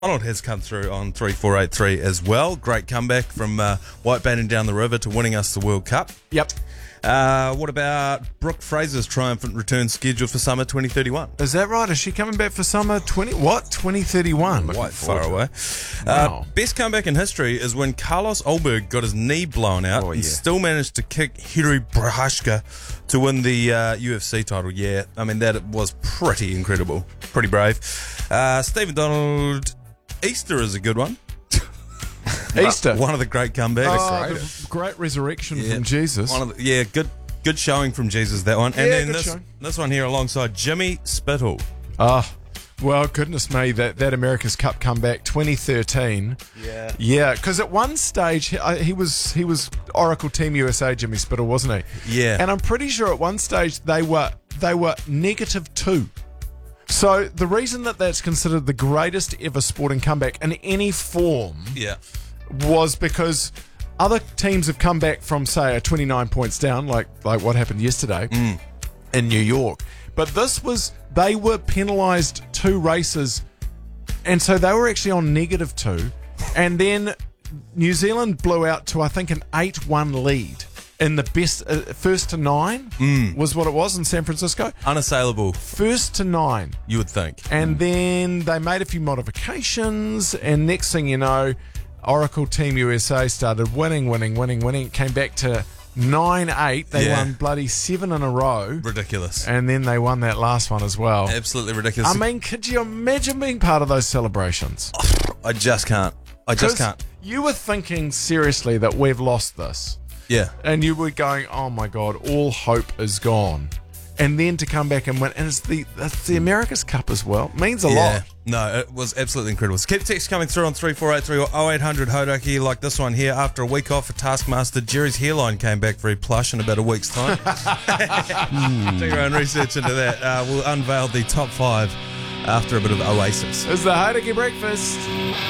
Arnold has come through on 3483 as well. Great comeback from White batting down the river to winning us the World Cup. Yep. What about Brooke Fraser's triumphant return scheduled for summer 2031? Is that right? Is she coming back for summer 2031? Quite far away. Wow. Best comeback in history is when Carlos Olberg got his knee blown out and still managed to kick Hiri Prohaska to win the UFC title. Yeah, I mean, that was pretty incredible. Pretty brave. Stephen Donald, Easter is a good one. Easter. One of the great comebacks. The great resurrection from Jesus. Good showing from Jesus, that one. And Yeah, then good this one here alongside Jimmy Spittle. Well, goodness me, that America's Cup comeback 2013. Yeah, because at one stage he was Oracle Team USA Jimmy Spittle, wasn't he? Yeah. And I'm pretty sure at one stage they were -2. So the reason that's considered the greatest ever sporting comeback in any form was because other teams have come back from, say, a 29 points down, like what happened yesterday in New York. But they were penalised 2 races, and so they were actually on -2. And then New Zealand blew out to, I think, an 8-1 lead in the best first to 9 was what it was in San Francisco. Unassailable. First to 9. You would think. And then they made a few modifications, and next thing you know, Oracle Team USA started winning. It came back to 9-8. They won bloody 7 in a row. Ridiculous. And then they won that last one as well. Absolutely ridiculous. I mean, could you imagine being part of those celebrations? I just can't. You were thinking seriously that we've lost this. Yeah. And you were going, oh my God, all hope is gone. And then to come back and win, and it's the America's Cup as well. Means a lot. No, it was absolutely incredible. So keep text coming through on 3483 or 0800 Hodaki, like this one here. After a week off for Taskmaster, Jerry's hairline came back very plush in about a week's time. Do your own research into that. We'll unveil the top 5 after a bit of Oasis. It's the Hodaki Breakfast.